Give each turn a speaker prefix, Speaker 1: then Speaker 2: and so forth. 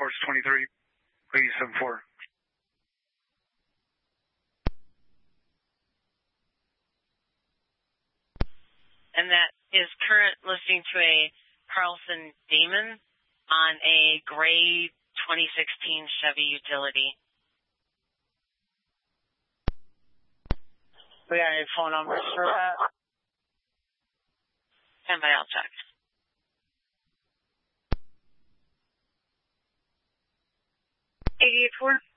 Speaker 1: Norris 23, 874.
Speaker 2: And that is current listening to a Carlson Damon on a gray 2016 Chevy utility.
Speaker 3: We got any phone numbers for that?
Speaker 2: Stand by, I'll check.
Speaker 4: $88.4.